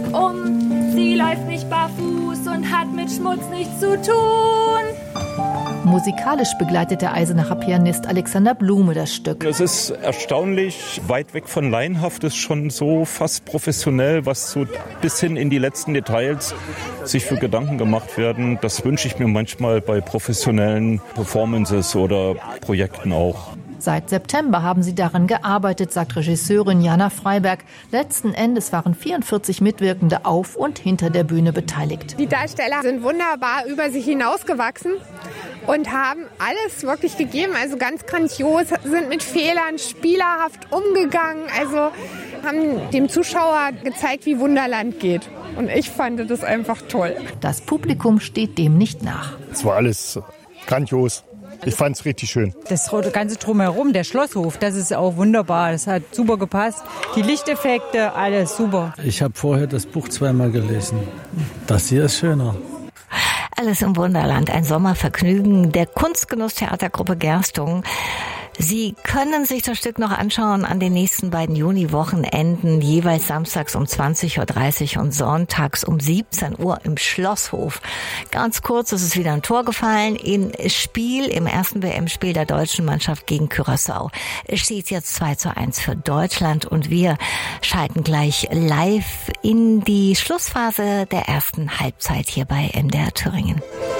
Sie läuft nicht barfuß und hat mit Schmutz nichts zu tun. Musikalisch begleitet der Eisenacher Pianist Alexander Blume das Stück. Es ist erstaunlich weit weg von laienhaft, ist schon so fast professionell, was so bis hin in die letzten Details sich für Gedanken gemacht werden. Das wünsche ich mir manchmal bei professionellen Performances oder Projekten auch. Seit September haben sie daran gearbeitet, sagt Regisseurin Jana Freiberg. Letzten Endes waren 44 Mitwirkende auf und hinter der Bühne beteiligt. Die Darsteller sind wunderbar über sich hinausgewachsen und haben alles wirklich gegeben, also ganz grandios, sind mit Fehlern spielerhaft umgegangen, also haben dem Zuschauer gezeigt, wie Wunderland geht. Und ich fand das einfach toll. Das Publikum steht dem nicht nach. Es war alles grandios. Ich fand es richtig schön. Das ganze Drumherum, der Schlosshof, das ist auch wunderbar. Das hat super gepasst. Die Lichteffekte, alles super. Ich habe vorher das Buch zweimal gelesen. Das hier ist schöner. Alice im Wunderland, ein Sommervergnügen der Kunstgenuss Theatergruppe Gerstungen. Sie können sich das Stück noch anschauen an den nächsten beiden Juniwochenenden, jeweils samstags um 20.30 Uhr und sonntags um 17 Uhr im Schlosshof. Ganz kurz, es ist wieder ein Tor gefallen im ersten WM-Spiel der deutschen Mannschaft gegen Curaçao. Es steht jetzt 2:1 für Deutschland und wir schalten gleich live in die Schlussphase der ersten Halbzeit hier bei MDR Thüringen.